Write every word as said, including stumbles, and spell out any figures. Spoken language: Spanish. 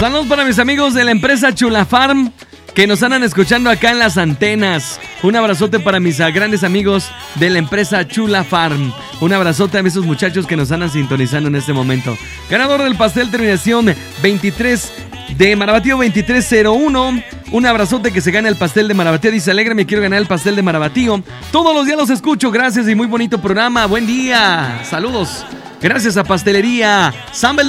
Saludos para mis amigos de la empresa Chula Farm que nos andan escuchando acá en las antenas. Un abrazote para mis grandes amigos de la empresa Chula Farm. Un abrazote a esos muchachos que nos andan sintonizando en este momento. Ganador del pastel terminación veintitrés de Marabatío veintitrés cero uno. Un abrazote que se gana el pastel de Marabatío. Dice, alégrame, quiero ganar el pastel de Marabatío. Todos los días los escucho, gracias y muy bonito programa. Buen día, saludos. Gracias a Pastelería San Bel